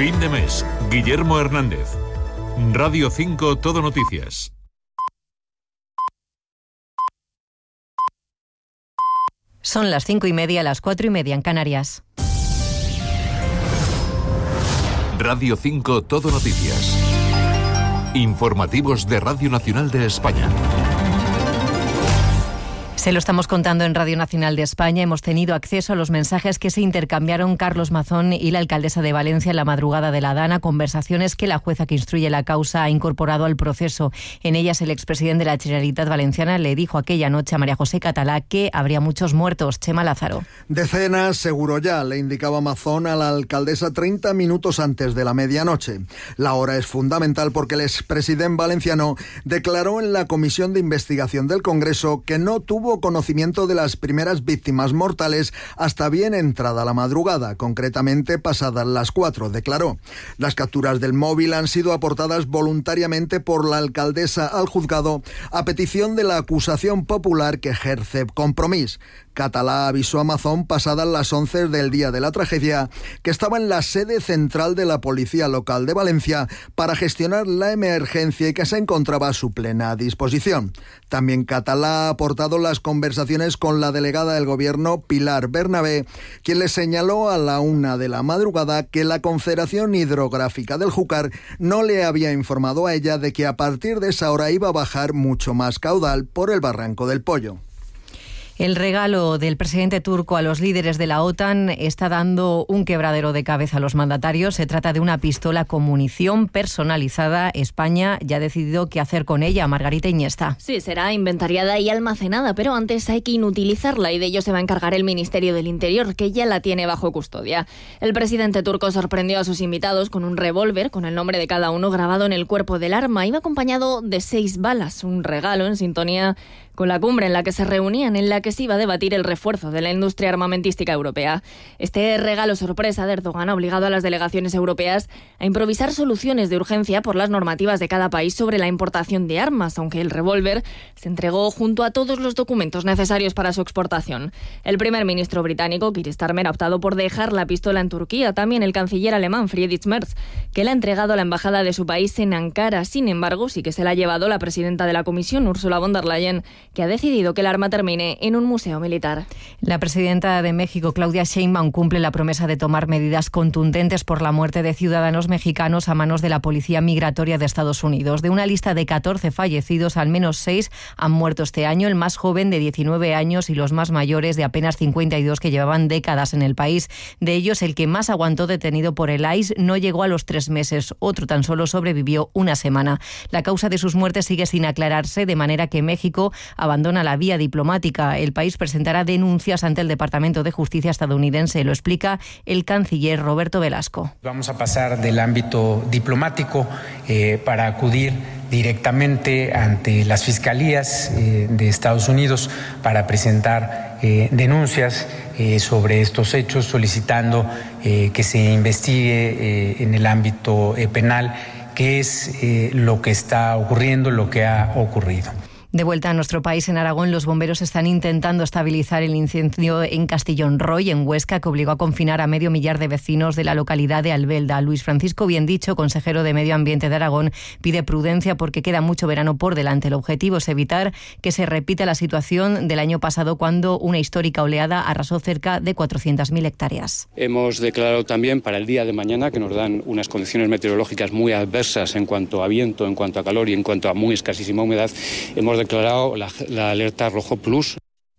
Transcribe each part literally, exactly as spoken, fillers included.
Fin de mes. Guillermo Hernández. Radio cinco Todo Noticias. Son las cinco y media, las cuatro y media en Canarias. Radio cinco Todo Noticias. Informativos de Radio Nacional de España. Se lo estamos contando en Radio Nacional de España. Hemos tenido acceso a los mensajes que se intercambiaron Carlos Mazón y la alcaldesa de Valencia en la madrugada de la Dana, conversaciones que la jueza que instruye la causa ha incorporado al proceso. En ellas, el expresidente de la Generalitat Valenciana le dijo aquella noche a María José Catalá que habría muchos muertos. Chema Lázaro. Decenas, seguro ya, le indicaba Mazón a la alcaldesa treinta minutos antes de la medianoche. La hora es fundamental porque el expresidente valenciano declaró en la Comisión de Investigación del Congreso que no tuvo conocimiento de las primeras víctimas mortales hasta bien entrada la madrugada, concretamente pasadas las cuatro, declaró. Las capturas del móvil han sido aportadas voluntariamente por la alcaldesa al juzgado a petición de la acusación popular que ejerce Compromís. Catalá avisó a Mazón pasadas las once del día de la tragedia que estaba en la sede central de la Policía Local de Valencia para gestionar la emergencia y que se encontraba a su plena disposición. También Catalá ha aportado las conversaciones con la delegada del Gobierno, Pilar Bernabé, quien le señaló a la una de la madrugada que la Confederación Hidrográfica del Júcar no le había informado a ella de que a partir de esa hora iba a bajar mucho más caudal por el Barranco del Pollo. El regalo del presidente turco a los líderes de la OTAN está dando un quebradero de cabeza a los mandatarios. Se trata de una pistola con munición personalizada. España ya ha decidido qué hacer con ella. Margarita Iniesta. Sí, será inventariada y almacenada, pero antes hay que inutilizarla y de ello se va a encargar el Ministerio del Interior, que ya la tiene bajo custodia. El presidente turco sorprendió a sus invitados con un revólver con el nombre de cada uno grabado en el cuerpo del arma. Iba acompañado de seis balas, un regalo en sintonía con la cumbre en la que se reunían, en la que se iba a debatir el refuerzo de la industria armamentística europea. Este regalo sorpresa de Erdogan ha obligado a las delegaciones europeas a improvisar soluciones de urgencia por las normativas de cada país sobre la importación de armas, aunque el revólver se entregó junto a todos los documentos necesarios para su exportación. El primer ministro británico, Keir Starmer, ha optado por dejar la pistola en Turquía. También el canciller alemán, Friedrich Merz, que la ha entregado a la embajada de su país en Ankara. Sin embargo, sí que se la ha llevado la presidenta de la Comisión, Ursula von der Leyen, que ha decidido que el arma termine en un museo militar. La presidenta de México, Claudia Sheinbaum, cumple la promesa de tomar medidas contundentes por la muerte de ciudadanos mexicanos a manos de la Policía Migratoria de Estados Unidos. De una lista de catorce fallecidos, al menos seis han muerto este año, el más joven de diecinueve años y los más mayores de apenas cincuenta y dos que llevaban décadas en el país. De ellos, el que más aguantó detenido por el I C E no llegó a los tres meses. Otro tan solo sobrevivió una semana. La causa de sus muertes sigue sin aclararse, de manera que México abandona la vía diplomática. El país presentará denuncias ante el Departamento de Justicia estadounidense. Lo explica el canciller Roberto Velasco. Vamos a pasar del ámbito diplomático eh, para acudir directamente ante las fiscalías eh, de Estados Unidos para presentar eh, denuncias eh, sobre estos hechos, solicitando eh, que se investigue eh, en el ámbito eh, penal qué es eh, lo que está ocurriendo, lo que ha ocurrido. De vuelta a nuestro país, en Aragón, los bomberos están intentando estabilizar el incendio en Castellón Roy, en Huesca, que obligó a confinar a medio millar de vecinos de la localidad de Albelda. Luis Francisco Biendicho, consejero de Medio Ambiente de Aragón, pide prudencia porque queda mucho verano por delante. El objetivo es evitar que se repita la situación del año pasado, cuando una histórica oleada arrasó cerca de cuatrocientas mil hectáreas. Hemos declarado también para el día de mañana, que nos dan unas condiciones meteorológicas muy adversas en cuanto a viento, en cuanto a calor y en cuanto a muy escasísima humedad, hemos declarado la, la alerta rojo plus.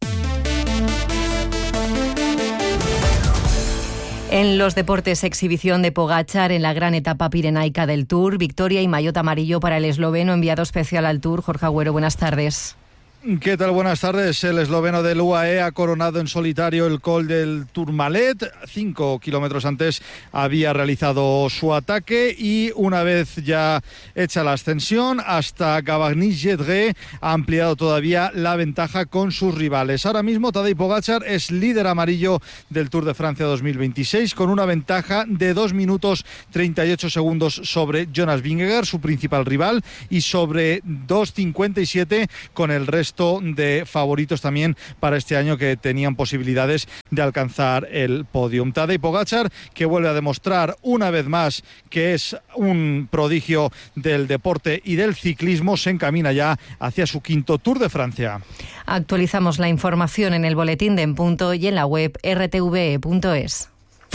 En los deportes, exhibición de Pogačar en la gran etapa pirenaica del Tour, victoria y maillot amarillo para el esloveno, enviado especial al Tour. Jorge Agüero, buenas tardes. ¿Qué tal? Buenas tardes. El esloveno del U A E ha coronado en solitario el col del Tourmalet. Cinco kilómetros antes había realizado su ataque y una vez ya hecha la ascensión hasta Cavagny-Gedré ha ampliado todavía la ventaja con sus rivales. Ahora mismo Tadej Pogačar es líder amarillo del Tour de Francia dos mil veintiséis con una ventaja de dos minutos treinta y ocho segundos sobre Jonas Vingegaard, su principal rival, y sobre dos cincuenta y siete con el resto resto de favoritos también para este año que tenían posibilidades de alcanzar el podium. Tadej Pogačar, que vuelve a demostrar una vez más que es un prodigio del deporte y del ciclismo, se encamina ya hacia su quinto Tour de Francia. Actualizamos la información en el boletín de En Punto y en la web erre te ve punto es.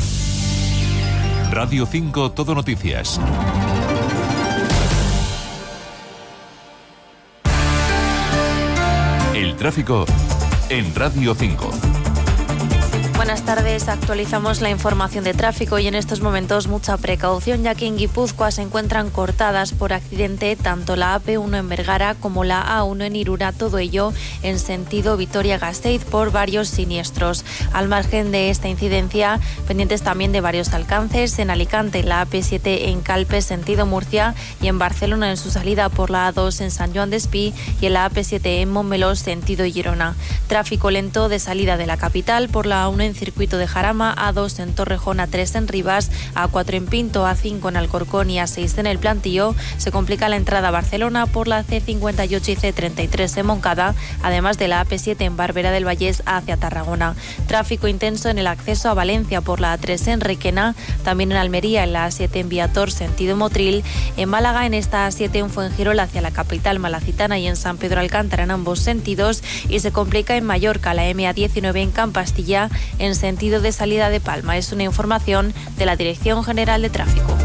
Radio cinco Todo Noticias. El tráfico en Radio cinco. Buenas tardes, actualizamos la información de tráfico y en estos momentos mucha precaución, ya que en Guipúzcoa se encuentran cortadas por accidente tanto la A P uno en Vergara como la A uno en Irura, todo ello en sentido Vitoria-Gasteiz por varios siniestros. Al margen de esta incidencia, pendientes también de varios alcances en Alicante, la A P siete en Calpe, sentido Murcia, y en Barcelona en su salida por la A dos en San Joan d'Espí y en la A P siete en Montmeló, sentido Girona. Tráfico lento de salida de la capital por la A uno en circuito de Jarama, A dos en Torrejón, A tres en Rivas, A cuatro en Pinto, A cinco en Alcorcón y A seis en El Plantío. Se complica la entrada a Barcelona por la C cincuenta y ocho y C treinta y tres en Moncada, además de la A P siete en Barberá del Vallés hacia Tarragona. Tráfico intenso en el acceso a Valencia por la A tres en Requena, también en Almería en la A siete en Viator, sentido Motril, en Málaga en esta A siete en Fuengirola hacia la capital malacitana y en San Pedro Alcántara en ambos sentidos, y se complica en Mallorca la M A diecinueve en Campastilla en sentido de salida de Palma. Es una información de la Dirección General de Tráfico.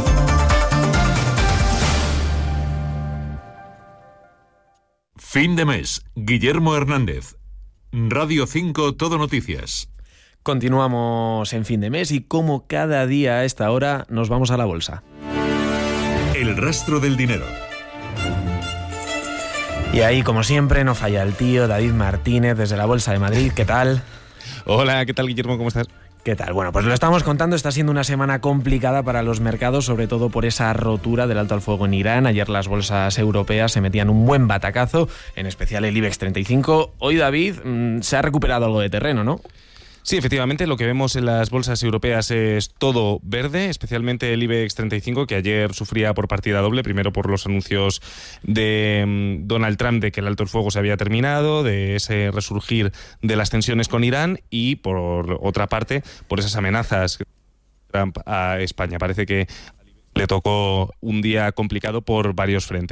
Fin de mes. Guillermo Hernández. Radio cinco Todo Noticias. Continuamos en fin de mes y como cada día a esta hora nos vamos a la bolsa. El rastro del dinero. Y ahí, como siempre, no falla el tío David Martínez desde la Bolsa de Madrid. ¿Qué tal? Hola, ¿qué tal, Guillermo? ¿Cómo estás? ¿Qué tal? Bueno, pues lo estamos contando, está siendo una semana complicada para los mercados, sobre todo por esa rotura del alto al fuego en Irán. Ayer las bolsas europeas se metían un buen batacazo, en especial el IBEX treinta y cinco. Hoy, David, mmm, se ha recuperado algo de terreno, ¿no? Sí, efectivamente, lo que vemos en las bolsas europeas es todo verde, especialmente el IBEX treinta y cinco, que ayer sufría por partida doble, primero por los anuncios de um, Donald Trump de que el alto el fuego se había terminado, de ese resurgir de las tensiones con Irán, y por otra parte, por esas amenazas de Trump a España. Parece que le tocó un día complicado por varios frentes.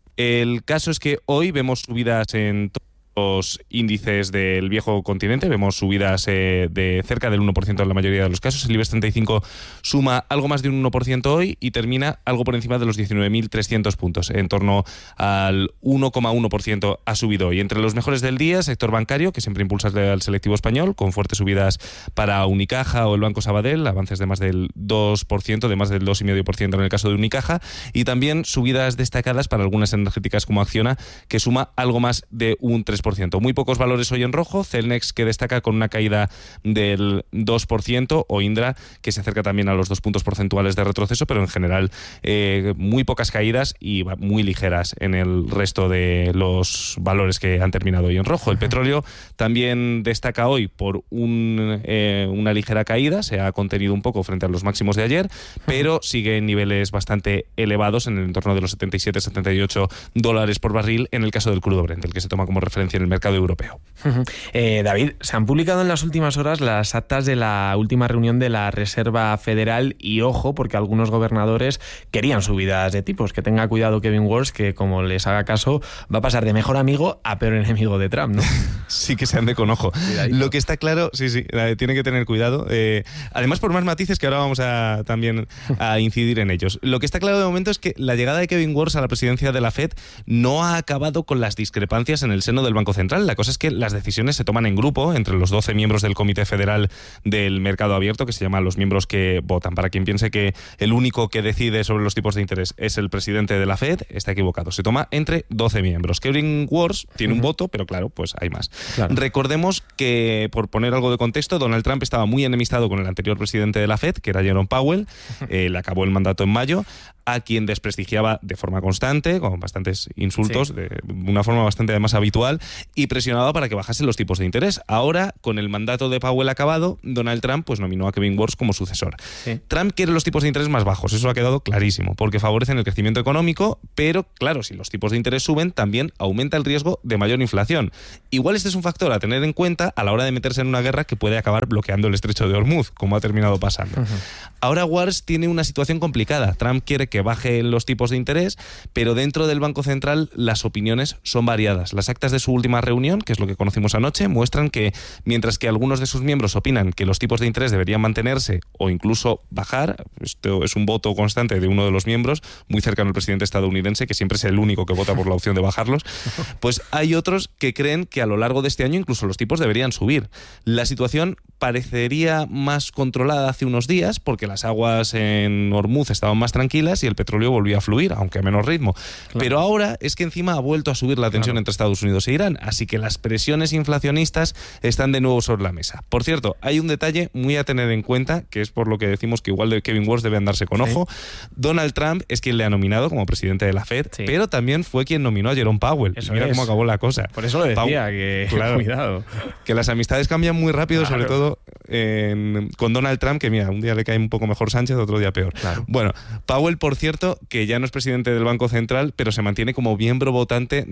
El caso es que hoy vemos subidas en todo los índices del viejo continente, vemos subidas eh, de cerca del uno por ciento en la mayoría de los casos. El IBEX treinta y cinco suma algo más de un uno por ciento hoy y termina algo por encima de los diecinueve mil trescientos puntos, en torno al uno coma uno por ciento ha subido hoy. Entre los mejores del día, sector bancario, que siempre impulsa al selectivo español, con fuertes subidas para Unicaja o el Banco Sabadell, avances de más del dos por ciento, de más del dos coma cinco por ciento en el caso de Unicaja, y también subidas destacadas para algunas energéticas como Acciona, que suma algo más de un tres por ciento. Muy pocos valores hoy en rojo. Celnex, que destaca con una caída del dos por ciento, o Indra, que se acerca también a los dos puntos porcentuales de retroceso, pero en general eh, muy pocas caídas y muy ligeras en el resto de los valores que han terminado hoy en rojo. El petróleo también destaca hoy por un, eh, una ligera caída, se ha contenido un poco frente a los máximos de ayer, pero sigue en niveles bastante elevados, en el entorno de los setenta y siete a setenta y ocho dólares por barril, en el caso del crudo Brent, el que se toma como referencia en el mercado europeo. Eh, David, se han publicado en las últimas horas las actas de la última reunión de la Reserva Federal y ojo, porque algunos gobernadores querían subidas de tipos. Que tenga cuidado Kevin Walsh, que como les haga caso va a pasar de mejor amigo a peor enemigo de Trump, ¿no? Sí, que se ande con ojo. Cuidadito. Lo que está claro, sí, sí, tiene que tener cuidado. Eh, además, por más matices que ahora vamos a también a incidir en ellos. Lo que está claro de momento es que la llegada de Kevin Walsh a la presidencia de la Fed no ha acabado con las discrepancias en el seno del Banco Central. La cosa es que las decisiones se toman en grupo entre los doce miembros del Comité Federal del Mercado Abierto, que se llaman los miembros que votan. Para quien piense que el único que decide sobre los tipos de interés es el presidente de la Fed, está equivocado. Se toma entre doce miembros. Kevin Walsh tiene uh-huh. un voto, pero claro, pues hay más. Claro. Recordemos que, por poner algo de contexto, Donald Trump estaba muy enemistado con el anterior presidente de la Fed, que era Jerome Powell. Uh-huh. Eh, le acabó el mandato en mayo. a quien desprestigiaba de forma constante, con bastantes insultos, sí. de una forma bastante además habitual, y presionaba para que bajasen los tipos de interés. Ahora, con el mandato de Powell acabado, Donald Trump pues nominó a Kevin Warsh como sucesor. Sí. Trump quiere los tipos de interés más bajos, eso ha quedado clarísimo, porque favorecen el crecimiento económico, pero claro, si los tipos de interés suben, también aumenta el riesgo de mayor inflación. Igual este es un factor a tener en cuenta a la hora de meterse en una guerra que puede acabar bloqueando el estrecho de Hormuz, como ha terminado pasando. Uh-huh. Ahora Warsh tiene una situación complicada. Trump quiere que bajen los tipos de interés, pero dentro del Banco Central las opiniones son variadas. Las actas de su última reunión, que es lo que conocimos anoche, muestran que mientras que algunos de sus miembros opinan que los tipos de interés deberían mantenerse o incluso bajar, esto es un voto constante de uno de los miembros, muy cercano al presidente estadounidense, que siempre es el único que vota por la opción de bajarlos, pues hay otros que creen que a lo largo de este año incluso los tipos deberían subir. La situación parecería más controlada hace unos días porque las aguas en Hormuz estaban más tranquilas y el petróleo volvía a fluir, aunque a menor ritmo. Claro. Pero ahora es que encima ha vuelto a subir la tensión claro. entre Estados Unidos e Irán, así que las presiones inflacionistas están de nuevo sobre la mesa. Por cierto, hay un detalle muy a tener en cuenta, que es por lo que decimos que igual de Kevin Warsh debe andarse con ojo. Sí. Donald Trump es quien le ha nominado como presidente de la Fed, sí. pero también fue quien nominó a Jerome Powell. Eso y mira es. cómo acabó la cosa. Por eso lo decía, Powell, que claro, cuidado. Que las amistades cambian muy rápido, claro. sobre todo en, con Donald Trump, que mira, un día le cae un poco mejor Sánchez, otro día peor. Claro. Bueno, Powell, por cierto, que ya no es presidente del Banco Central, pero se mantiene como miembro votante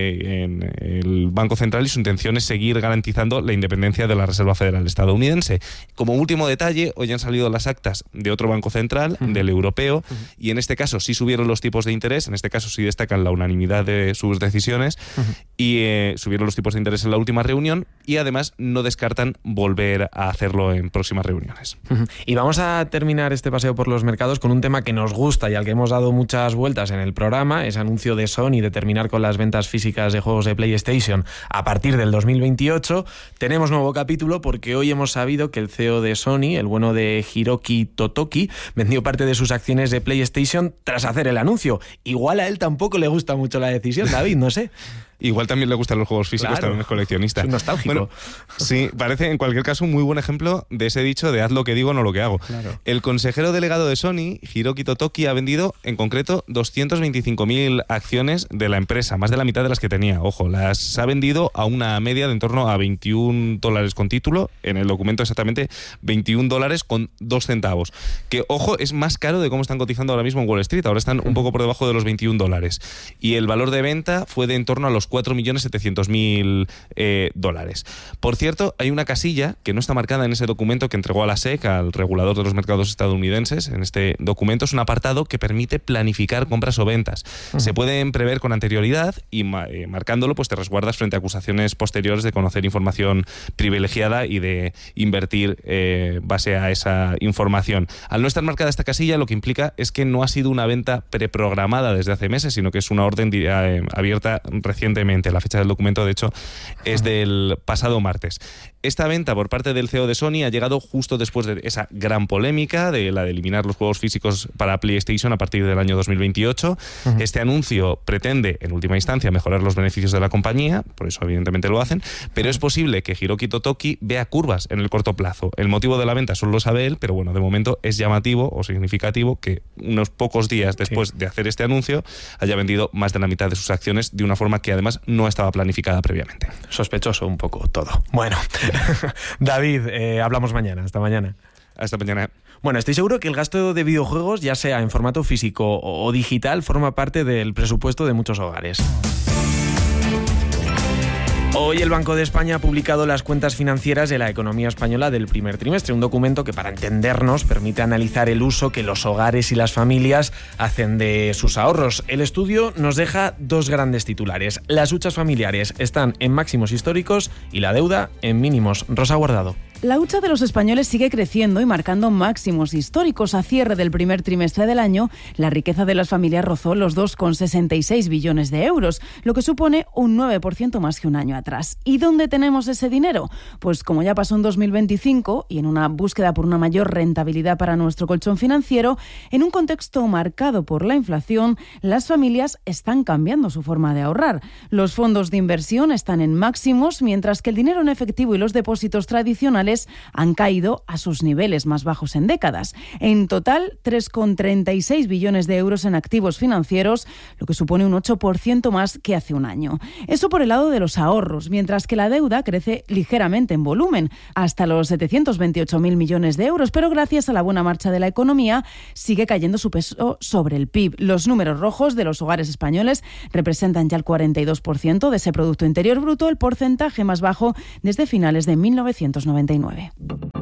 del Banco Central y su intención es seguir garantizando la independencia de la Reserva Federal estadounidense. Como último detalle, hoy han salido las actas de otro Banco Central, uh-huh. del europeo, uh-huh. y en este caso sí subieron los tipos de interés, en este caso sí destacan la unanimidad de sus decisiones, uh-huh. y eh, subieron los tipos de interés en la última reunión y además no descartan volver a hacerlo en próximas reuniones. Uh-huh. Y vamos a terminar este paseo por los mercados con un tema que nos gusta y al que hemos dado muchas vueltas en el programa, ese anuncio de Sony de terminar con las ventas físicas de juegos de PlayStation a partir del dos mil veintiocho. Tenemos nuevo capítulo porque hoy hemos sabido que el C E O de Sony, el bueno de Hiroki Totoki, vendió parte de sus acciones de PlayStation tras hacer el anuncio. Igual a él tampoco le gusta mucho la decisión, David, no sé. Igual también le gustan los juegos físicos, claro. también es coleccionista. Es un nostálgico. Bueno, sí, parece en cualquier caso un muy buen ejemplo de ese dicho de haz lo que digo, no lo que hago. Claro. El consejero delegado de Sony, Hiroki Totoki, ha vendido en concreto doscientas veinticinco mil acciones de la empresa, más de la mitad de las que tenía. Ojo, las ha vendido a una media de en torno a veintiún dólares con título, en el documento exactamente veintiún dólares con dos centavos. Que, ojo, es más caro de cómo están cotizando ahora mismo en Wall Street. Ahora están un poco por debajo de los veintiún dólares. Y el valor de venta fue de en torno a los cuatro millones setecientos mil eh, dólares. Por cierto, hay una casilla que no está marcada en ese documento que entregó a la S E C, al regulador de los mercados estadounidenses. En este documento es un apartado que permite planificar compras o ventas. Uh-huh. Se pueden prever con anterioridad y eh, marcándolo pues te resguardas frente a acusaciones posteriores de conocer información privilegiada y de invertir eh, base a esa información. Al no estar marcada esta casilla, lo que implica es que no ha sido una venta preprogramada desde hace meses, sino que es una orden eh, abierta recientemente. La fecha del documento, de hecho, es del pasado martes. Esta venta por parte del C E O de Sony ha llegado justo después de esa gran polémica de la de eliminar los juegos físicos para PlayStation a partir del año dos mil veintiocho. Uh-huh. Este anuncio pretende, en última instancia, mejorar los beneficios de la compañía, por eso evidentemente lo hacen, pero es posible que Hiroki Totoki vea curvas en el corto plazo. El motivo de la venta solo lo sabe él, pero bueno, de momento es llamativo o significativo que unos pocos días después sí. de hacer este anuncio haya vendido más de la mitad de sus acciones de una forma que además no estaba planificada previamente. Sospechoso un poco todo. Bueno, David, eh, hablamos mañana. Hasta mañana. Hasta mañana. Bueno, estoy seguro que el gasto de videojuegos, ya sea en formato físico o digital, forma parte del presupuesto de muchos hogares. Hoy el Banco de España ha publicado las cuentas financieras de la economía española del primer trimestre, un documento que, para entendernos, permite analizar el uso que los hogares y las familias hacen de sus ahorros. El estudio nos deja dos grandes titulares. Las huchas familiares están en máximos históricos y la deuda en mínimos. Rosa Guardado. La hucha de los españoles sigue creciendo y marcando máximos históricos. A cierre del primer trimestre del año, la riqueza de las familias rozó los dos coma sesenta y seis billones de euros, lo que supone un nueve por ciento más que un año atrás. ¿Y dónde tenemos ese dinero? Pues como ya pasó en dos mil veinticinco y en una búsqueda por una mayor rentabilidad para nuestro colchón financiero, en un contexto marcado por la inflación, las familias están cambiando su forma de ahorrar. Los fondos de inversión están en máximos, mientras que el dinero en efectivo y los depósitos tradicionales nacionales han caído a sus niveles más bajos en décadas. En total, tres coma treinta y seis billones de euros en activos financieros, lo que supone un ocho por ciento más que hace un año. Eso por el lado de los ahorros, mientras que la deuda crece ligeramente en volumen, hasta los setecientos veintiocho mil millones de euros, pero gracias a la buena marcha de la economía sigue cayendo su peso sobre el P I B. Los números rojos de los hogares españoles representan ya el cuarenta y dos por ciento de ese Producto Interior Bruto, el porcentaje más bajo desde finales de mil novecientos noventa y nueve.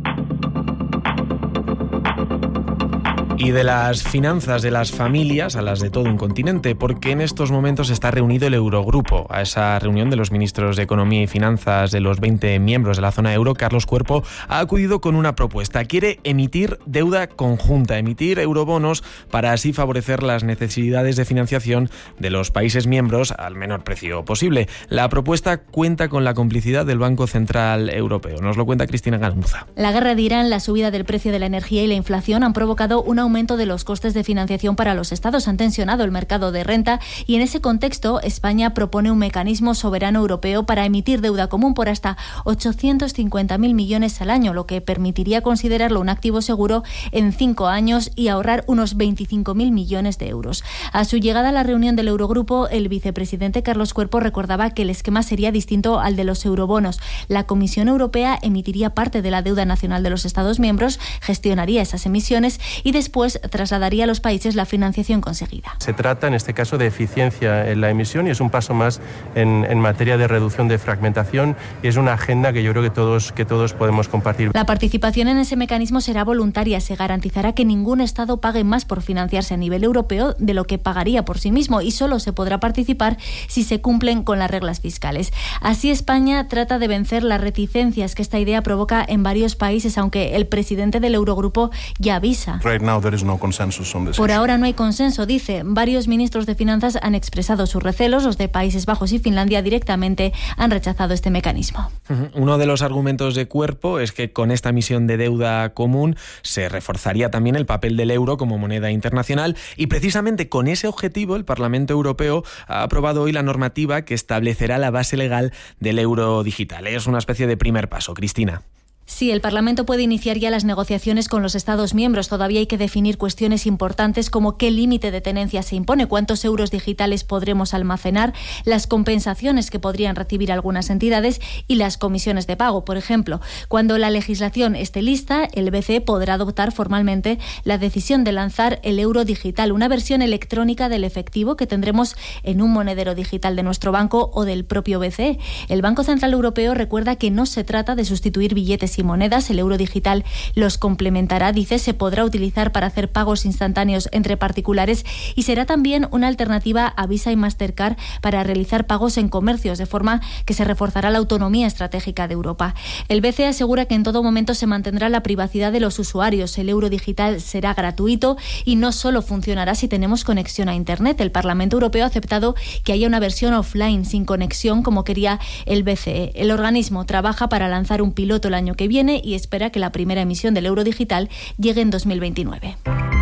Y de las finanzas de las familias a las de todo un continente, porque en estos momentos está reunido el Eurogrupo. A esa reunión de los ministros de Economía y Finanzas de los veinte miembros de la zona euro, Carlos Cuerpo ha acudido con una propuesta. Quiere emitir deuda conjunta, emitir eurobonos para así favorecer las necesidades de financiación de los países miembros al menor precio posible. La propuesta cuenta con la complicidad del Banco Central Europeo. Nos lo cuenta Cristina Ganuza. La guerra de Irán, la subida del precio de la energía y la inflación han provocado una aumento de los costes de financiación para los estados, han tensionado el mercado de renta y en ese contexto España propone un mecanismo soberano europeo para emitir deuda común por hasta ochocientos cincuenta mil millones al año, lo que permitiría considerarlo un activo seguro en cinco años y ahorrar unos veinticinco mil millones de euros. A su llegada a la reunión del Eurogrupo, el vicepresidente Carlos Cuerpo recordaba que el esquema sería distinto al de los eurobonos. La Comisión Europea emitiría parte de la deuda nacional de los estados miembros, gestionaría esas emisiones y después trasladaría a los países la financiación conseguida. Se trata en este caso de eficiencia en la emisión y es un paso más en, en materia de reducción de fragmentación y es una agenda que yo creo que todos, que todos podemos compartir. La participación en ese mecanismo será voluntaria. Se garantizará que ningún Estado pague más por financiarse a nivel europeo de lo que pagaría por sí mismo y solo se podrá participar si se cumplen con las reglas fiscales. Así España trata de vencer las reticencias que esta idea provoca en varios países, aunque el presidente del Eurogrupo ya avisa. Right now there is no consensus on this Por issue. ahora no hay consenso, dice. Varios ministros de Finanzas han expresado sus recelos. Los de Países Bajos y Finlandia directamente han rechazado este mecanismo. Uno de los argumentos de Cuerpo es que con esta emisión de deuda común se reforzaría también el papel del euro como moneda internacional y precisamente con ese objetivo el Parlamento Europeo ha aprobado hoy la normativa que establecerá la base legal del euro digital. Es una especie de primer paso. Cristina. Sí, el Parlamento puede iniciar ya las negociaciones con los Estados miembros. Todavía hay que definir cuestiones importantes como qué límite de tenencia se impone, cuántos euros digitales podremos almacenar, las compensaciones que podrían recibir algunas entidades y las comisiones de pago. Por ejemplo, cuando la legislación esté lista, el B C E podrá adoptar formalmente la decisión de lanzar el euro digital, una versión electrónica del efectivo que tendremos en un monedero digital de nuestro banco o del propio B C E. El Banco Central Europeo recuerda que no se trata de sustituir billetes y monedas, el euro digital los complementará, dice, se podrá utilizar para hacer pagos instantáneos entre particulares y será también una alternativa a Visa y Mastercard para realizar pagos en comercios, de forma que se reforzará la autonomía estratégica de Europa. El B C E asegura que en todo momento se mantendrá la privacidad de los usuarios, el euro digital será gratuito y no solo funcionará si tenemos conexión a Internet. El Parlamento Europeo ha aceptado que haya una versión offline sin conexión como quería el B C E. El organismo trabaja para lanzar un piloto el año que viene y espera que la primera emisión del euro digital llegue en dos mil veintinueve.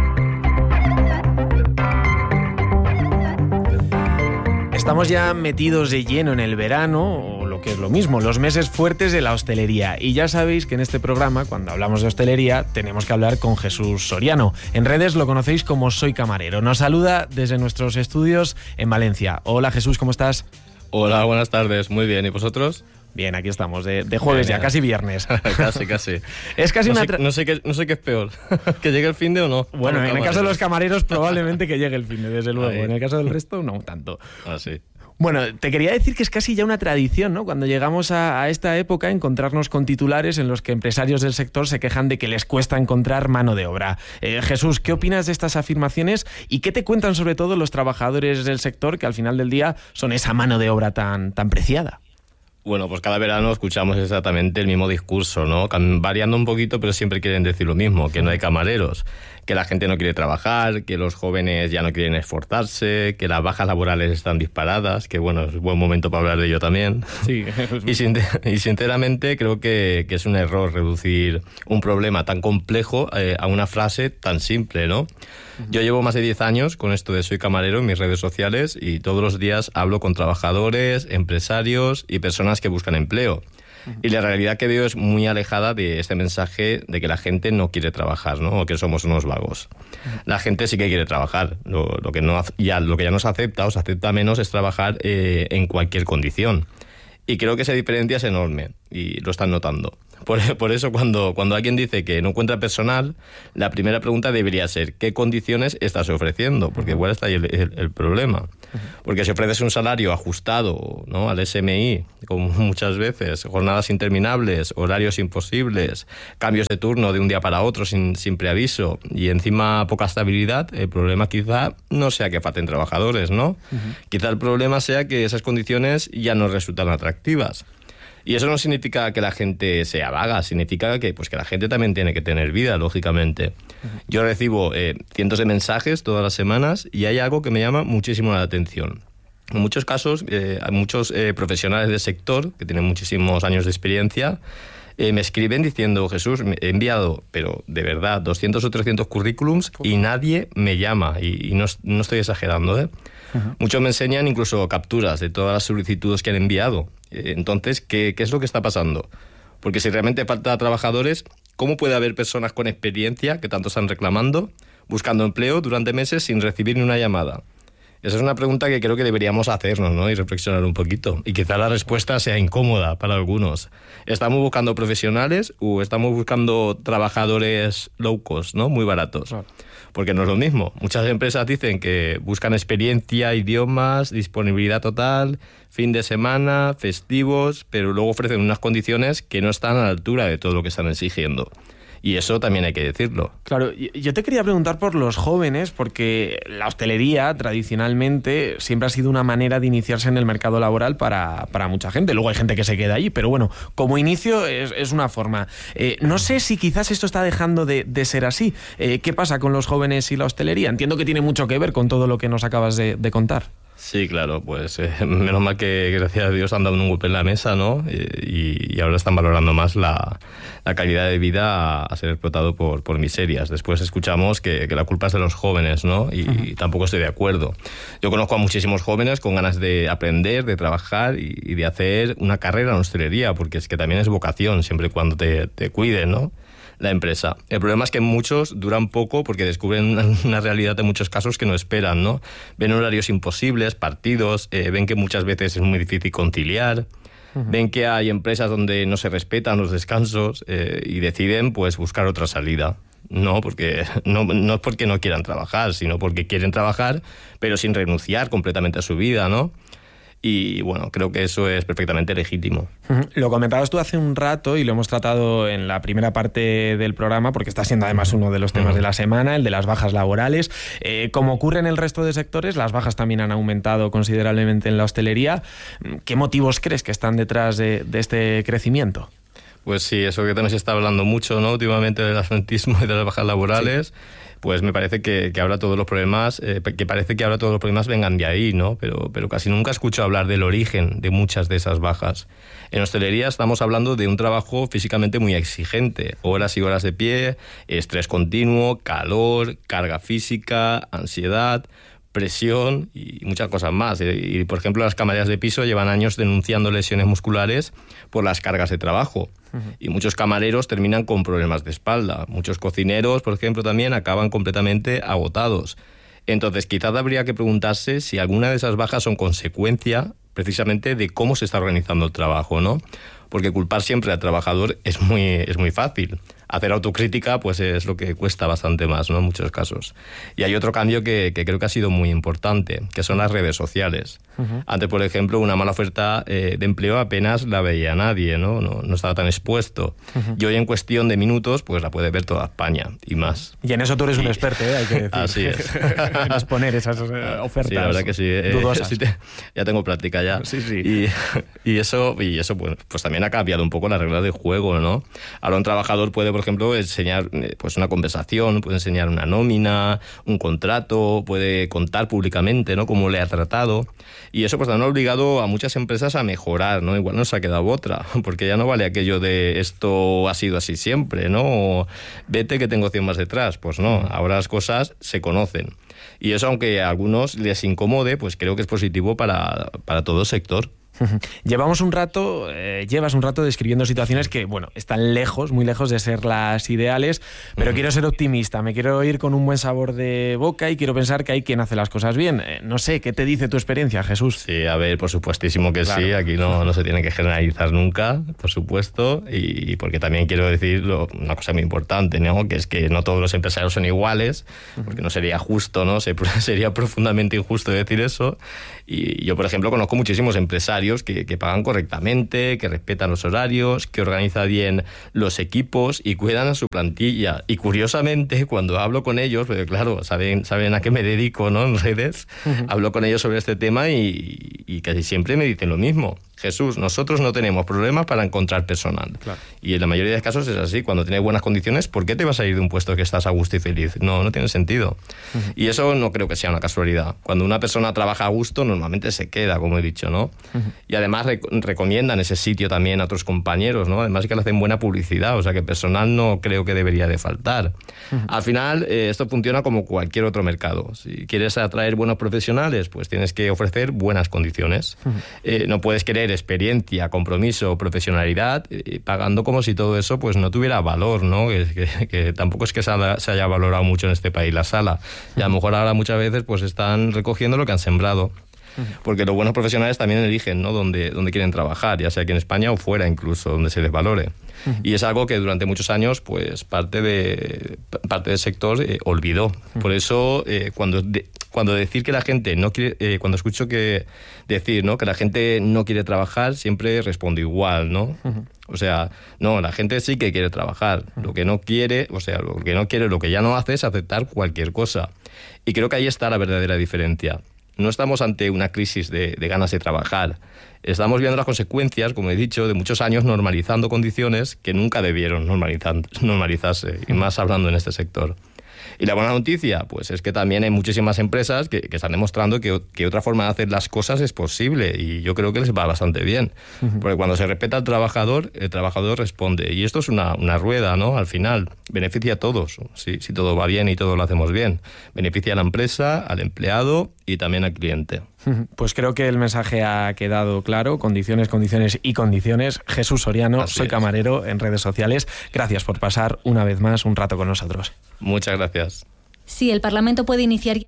Estamos ya metidos de lleno en el verano, o lo que es lo mismo, los meses fuertes de la hostelería. Y ya sabéis que en este programa, cuando hablamos de hostelería, tenemos que hablar con Jesús Soriano. En redes lo conocéis como Soy Camarero. Nos saluda desde nuestros estudios en Valencia. Hola Jesús, ¿cómo estás? Hola, buenas tardes. Muy bien. ¿Y vosotros? Bien, aquí estamos, de, de jueves bien, ya, casi viernes. casi, casi. Es casi no una... Sé, tra- no, sé qué, no sé qué es peor, que llegue el fin de o no. Bueno, en el caso de los camareros probablemente que llegue el fin de, desde luego. Ahí. En el caso del resto, no tanto. Ah, sí. Bueno, te quería decir que es casi ya una tradición, ¿no? Cuando llegamos a, a esta época, encontrarnos con titulares en los que empresarios del sector se quejan de que les cuesta encontrar mano de obra. Eh, Jesús, ¿qué opinas de estas afirmaciones y qué te cuentan sobre todo los trabajadores del sector que al final del día son esa mano de obra tan, tan preciada? Bueno, pues cada verano escuchamos exactamente el mismo discurso, ¿no? Variando un poquito, pero siempre quieren decir lo mismo, que no hay camareros, que la gente no quiere trabajar, que los jóvenes ya no quieren esforzarse, que las bajas laborales están disparadas, que bueno, es buen momento para hablar de ello también. Sí. y, sin, y sinceramente creo que, que es un error reducir un problema tan complejo eh, a una frase tan simple, ¿no? Yo llevo más de diez años con esto de Soy Camarero en mis redes sociales y todos los días hablo con trabajadores, empresarios y personas que buscan empleo. Y la realidad que veo es muy alejada de este mensaje de que la gente no quiere trabajar, ¿no? O que somos unos vagos. La gente sí que quiere trabajar. Lo, lo, que, no, ya, lo que ya no se acepta o se acepta menos es trabajar eh, en cualquier condición. Y creo que esa diferencia es enorme y lo están notando. Por, por eso cuando, cuando alguien dice que no encuentra personal, la primera pregunta debería ser ¿qué condiciones estás ofreciendo? Porque igual está ahí el, el, el problema. Porque si ofreces un salario ajustado, ¿no?, al S M I, como muchas veces, jornadas interminables, horarios imposibles, cambios de turno de un día para otro sin, sin preaviso y encima poca estabilidad, el problema quizá no sea que falten trabajadores, ¿no? Uh-huh. Quizá el problema sea que esas condiciones ya no resultan atractivas. Y eso no significa que la gente sea vaga, significa que, pues, que la gente también tiene que tener vida, lógicamente. Uh-huh. Yo recibo eh, cientos de mensajes todas las semanas y hay algo que me llama muchísimo la atención. En muchos casos, eh, hay muchos eh, profesionales del sector que tienen muchísimos años de experiencia, eh, me escriben diciendo, Jesús, he enviado, pero de verdad, doscientos o trescientos currículums y nadie me llama. Y, y no, no estoy exagerando, ¿eh? Uh-huh. Muchos me enseñan incluso capturas de todas las solicitudes que han enviado. Entonces, ¿qué, ¿qué es lo que está pasando? Porque si realmente falta trabajadores, ¿cómo puede haber personas con experiencia que tanto están reclamando, buscando empleo durante meses sin recibir ni una llamada? Esa es una pregunta que creo que deberíamos hacernos, ¿no?, y reflexionar un poquito. Y quizá la respuesta sea incómoda para algunos. ¿Estamos buscando profesionales o estamos buscando trabajadores low cost, ¿no?, muy baratos? Claro. Porque no es lo mismo. Muchas empresas dicen que buscan experiencia, idiomas, disponibilidad total, fin de semana, festivos, pero luego ofrecen unas condiciones que no están a la altura de todo lo que están exigiendo. Y eso también hay que decirlo. Claro, yo te quería preguntar por los jóvenes, porque la hostelería tradicionalmente siempre ha sido una manera de iniciarse en el mercado laboral para, para mucha gente. Luego hay gente que se queda allí, pero bueno, como inicio es, es una forma. Eh, no sé si quizás esto está dejando de, de ser así. Eh, ¿Qué pasa con los jóvenes y la hostelería? Entiendo que tiene mucho que ver con todo lo que nos acabas de, de contar. Sí, claro, pues eh, menos mal que gracias a Dios han dado un golpe en la mesa, ¿no? Y, y ahora están valorando más la, la calidad de vida a, a ser explotado por, por miserias. Después escuchamos que, que la culpa es de los jóvenes, ¿no? Y, uh-huh. y tampoco estoy de acuerdo. Yo conozco a muchísimos jóvenes con ganas de aprender, de trabajar y, y de hacer una carrera en hostelería, porque es que también es vocación, siempre y cuando te, te cuiden, ¿no?, la empresa. El problema es que muchos duran poco porque descubren una, una realidad en muchos casos que no esperan, ¿no? Ven horarios imposibles, partidos, eh, ven que muchas veces es muy difícil conciliar, uh-huh. ven que hay empresas donde no se respetan los descansos eh, y deciden, pues, buscar otra salida. No, porque no, no es porque no quieran trabajar, sino porque quieren trabajar, pero sin renunciar completamente a su vida, ¿no? Y bueno, creo que eso es perfectamente legítimo. Lo comentabas tú hace un rato y lo hemos tratado en la primera parte del programa, porque está siendo además uno de los temas de la semana, el de las bajas laborales. Eh, como ocurre en el resto de sectores, las bajas también han aumentado considerablemente en la hostelería. ¿Qué motivos crees que están detrás de, de este crecimiento? Pues sí, eso que también se está hablando mucho, ¿no?, últimamente, del absentismo y de las bajas laborales. Sí. Pues me parece que, que ahora todos los problemas, eh, que parece que ahora todos los problemas vengan de ahí, ¿no? Pero, pero casi nunca escucho hablar del origen de muchas de esas bajas. En hostelería estamos hablando de un trabajo físicamente muy exigente, horas y horas de pie, estrés continuo, calor, carga física, ansiedad, presión y muchas cosas más. Y, por ejemplo, las camareras de piso llevan años denunciando lesiones musculares por las cargas de trabajo. Uh-huh. Y muchos camareros terminan con problemas de espalda. Muchos cocineros, por ejemplo, también acaban completamente agotados. Entonces, quizás habría que preguntarse si alguna de esas bajas son consecuencia precisamente de cómo se está organizando el trabajo, ¿no? Porque culpar siempre al trabajador es muy, es muy fácil. Hacer autocrítica, pues, es lo que cuesta bastante más, ¿no?, en muchos casos. Y hay otro cambio que, que creo que ha sido muy importante, que son las redes sociales. Uh-huh. Antes, por ejemplo, una mala oferta eh, de empleo apenas la veía nadie, ¿no? No, no estaba tan expuesto. Uh-huh. Y hoy, en cuestión de minutos, pues la puede ver toda España y más. Y en eso tú eres y... un experto, ¿eh? Hay que decir. Así es. En exponer esas uh, ofertas. Sí, la verdad que sí. Dudosas. Sí, te, ya tengo práctica ya. Sí, sí. Y, y eso, y eso pues, pues también ha cambiado un poco las reglas de juego, ¿no? Ahora un trabajador puede, por ejemplo, enseñar pues una conversación, puede enseñar una nómina, un contrato, puede contar públicamente, ¿no?, cómo le ha tratado. Y eso pues ha obligado a muchas empresas a mejorar, ¿no? Igual no se ha quedado otra, porque ya no vale aquello de esto ha sido así siempre, ¿no? O vete que tengo cien más detrás. Pues no, ahora las cosas se conocen. Y eso, aunque a algunos les incomode, pues creo que es positivo para, para todo el sector. Llevamos un rato, eh, llevas un rato describiendo situaciones que, bueno, están lejos, muy lejos de ser las ideales, pero uh-huh. quiero ser optimista, me quiero ir con un buen sabor de boca y quiero pensar que hay quien hace las cosas bien. Eh, no sé, ¿qué te dice tu experiencia, Jesús? Sí, a ver, por supuestísimo que claro. sí, aquí no, no se tiene que generalizar nunca, por supuesto, y, y porque también quiero decir lo, una cosa muy importante, ¿no? Que es que no todos los empresarios son iguales, uh-huh. porque no sería justo, ¿no? Se, sería profundamente injusto decir eso, y yo, por ejemplo, conozco muchísimos empresarios Que, que pagan correctamente, que respetan los horarios, que organizan bien los equipos y cuidan a su plantilla. Y curiosamente, cuando hablo con ellos, porque claro, saben, saben a qué me dedico, ¿no? En redes, uh-huh. hablo con ellos sobre este tema y, y casi siempre me dicen lo mismo. Jesús, nosotros no tenemos problemas para encontrar personal. Claro. Y en la mayoría de casos es así. Cuando tienes buenas condiciones, ¿por qué te vas a ir de un puesto que estás a gusto y feliz? No, no tiene sentido. Uh-huh. Y eso no creo que sea una casualidad. Cuando una persona trabaja a gusto, normalmente se queda, como he dicho, ¿no? Uh-huh. Y además rec- recomiendan ese sitio también a otros compañeros, ¿no? Además que le hacen buena publicidad, o sea que personal no creo que debería de faltar. Uh-huh. Al final, eh, esto funciona como cualquier otro mercado. Si quieres atraer buenos profesionales, pues tienes que ofrecer buenas condiciones. Uh-huh. Eh, no puedes querer experiencia, compromiso, profesionalidad, eh, pagando como si todo eso pues no tuviera valor, ¿no? Que, que, que tampoco es que se haya, se haya valorado mucho en este país la sala. Y a lo mejor ahora muchas veces pues están recogiendo lo que han sembrado. Porque los buenos profesionales también eligen, ¿no? Dónde, dónde quieren trabajar, ya sea aquí en España o fuera incluso, donde se les valore. Uh-huh. Y es algo que durante muchos años pues parte, de, parte del sector eh, olvidó. Uh-huh. Por eso eh, cuando, de, cuando decir que la gente no quiere, eh, cuando escucho que decir, ¿no? que la gente no quiere trabajar, siempre respondo igual, ¿no? Uh-huh. O sea, no, la gente sí que quiere trabajar. Uh-huh. Lo que no quiere, o sea, lo que no quiere, lo que ya no hace es aceptar cualquier cosa. Y creo que ahí está la verdadera diferencia. No estamos ante una crisis de, de ganas de trabajar. Estamos viendo las consecuencias, como he dicho, de muchos años normalizando condiciones que nunca debieron normalizarse, y más hablando en este sector. Y la buena noticia, pues es que también hay muchísimas empresas que, que están demostrando que, que otra forma de hacer las cosas es posible, y yo creo que les va bastante bien. Uh-huh. Porque cuando se respeta al trabajador, el trabajador responde. Y esto es una, una rueda, ¿no? Al final, beneficia a todos. Si, si todo va bien y todo lo hacemos bien. Beneficia a la empresa, al empleado y también al cliente. Pues creo que el mensaje ha quedado claro. Condiciones, condiciones y condiciones. Jesús Soriano, Así soy es. camarero en redes sociales. Gracias por pasar una vez más un rato con nosotros. Muchas gracias. Sí, el Parlamento puede iniciar...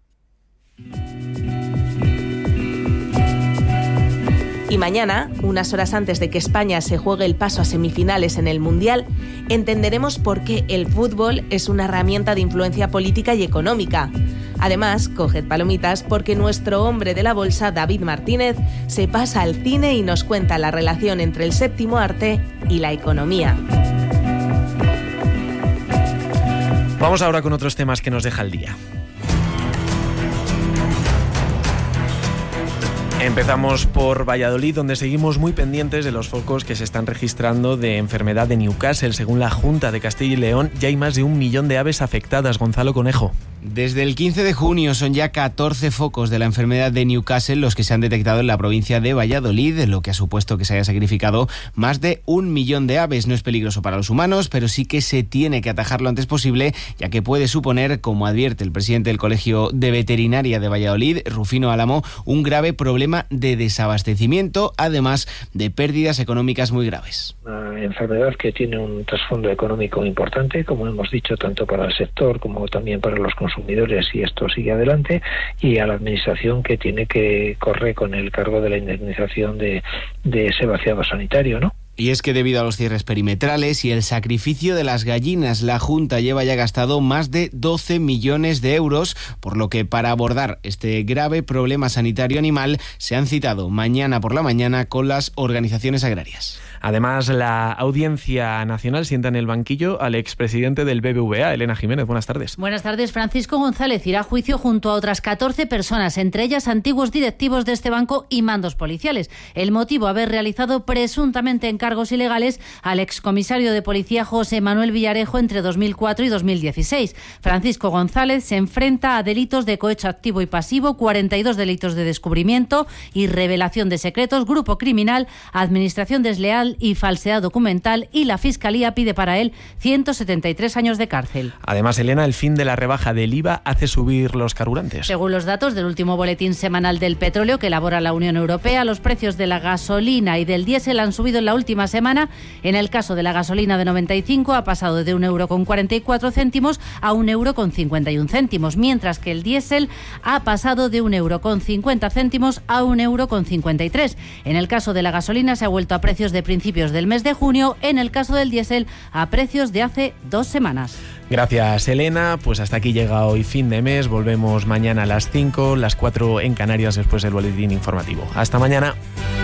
Y mañana, unas horas antes de que España se juegue el paso a semifinales en el Mundial, entenderemos por qué el fútbol es una herramienta de influencia política y económica. Además, coged palomitas porque nuestro hombre de la bolsa, David Martínez, se pasa al cine y nos cuenta la relación entre el séptimo arte y la economía. Vamos ahora con otros temas que nos deja el día. Empezamos por Valladolid, donde seguimos muy pendientes de los focos que se están registrando de enfermedad de Newcastle. Según la Junta de Castilla y León, ya hay más de un millón de aves afectadas. Gonzalo Conejo. Desde el quince de junio son ya catorce focos de la enfermedad de Newcastle los que se han detectado en la provincia de Valladolid, lo que ha supuesto que se haya sacrificado más de un millón de aves. No es peligroso para los humanos, pero sí que se tiene que atajar lo antes posible, ya que puede suponer, como advierte el presidente del Colegio de Veterinaria de Valladolid, Rufino Álamo, un grave problema de desabastecimiento, además de pérdidas económicas muy graves. Una enfermedad que tiene un trasfondo económico importante, como hemos dicho, tanto para el sector como también para los consumidores, y esto sigue adelante, y a la administración, que tiene que correr con el cargo de la indemnización de, de ese vaciado sanitario, ¿no? Y es que debido a los cierres perimetrales y el sacrificio de las gallinas, la Junta lleva ya gastado más de doce millones de euros, por lo que para abordar este grave problema sanitario animal se han citado mañana por la mañana con las organizaciones agrarias. Además, la Audiencia Nacional sienta en el banquillo al expresidente del B B V A, Elena Jiménez. Buenas tardes. Buenas tardes. Francisco González irá a juicio junto a otras catorce personas, entre ellas antiguos directivos de este banco y mandos policiales. El motivo, haber realizado presuntamente encargos ilegales al excomisario de policía José Manuel Villarejo entre dos mil cuatro y dos mil dieciséis. Francisco González se enfrenta a delitos de cohecho activo y pasivo, cuarenta y dos delitos de descubrimiento y revelación de secretos, grupo criminal, administración desleal ilegal y falsedad documental, y la Fiscalía pide para él ciento setenta y tres años de cárcel. Además, Elena, el fin de la rebaja del I V A hace subir los carburantes. Según los datos del último boletín semanal del petróleo que elabora la Unión Europea, los precios de la gasolina y del diésel han subido en la última semana. En el caso de la gasolina de noventa y cinco ha pasado de un euro con cuarenta y cuatro céntimos a un euro con cincuenta y un céntimos, mientras que el diésel ha pasado de un euro con cincuenta céntimos a un euro con cincuenta y tres. En el caso de la gasolina se ha vuelto a precios de principios del mes de junio, en el caso del diésel a precios de hace dos semanas. Gracias, Elena. Pues hasta aquí llega hoy fin de mes. Volvemos mañana a las cinco, las cuatro en Canarias, después del boletín informativo. Hasta mañana.